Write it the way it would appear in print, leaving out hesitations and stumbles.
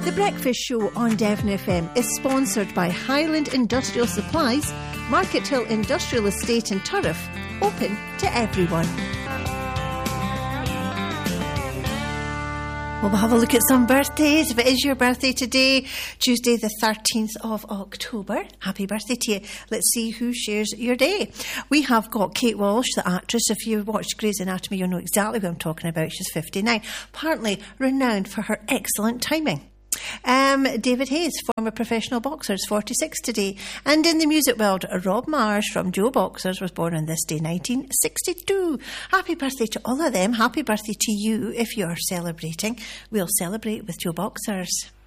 The Breakfast Show on Devon FM is sponsored by Highland Industrial Supplies, Market Hill Industrial Estate in Turriff, open to everyone. Well, we'll have a look at some birthdays. If it is your birthday today, Tuesday the 13th of October, happy birthday to you. Let's see who shares your day. We have got Kate Walsh, the actress. If you watched Grey's Anatomy, you'll know exactly what I'm talking about. She's 59, apparently renowned for her excellent timing. David Hayes, former professional boxer, is 46 today. And in the music world, Rob Mars from Joe Boxers was born on this day, 1962. Happy birthday to all of them. Happy birthday to you if you're celebrating. We'll celebrate with Joe Boxers.